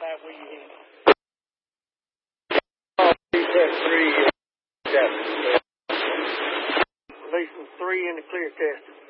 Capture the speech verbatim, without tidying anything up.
Matt, will you hit? Oh, test three. Uh, Releasing three in the clear test.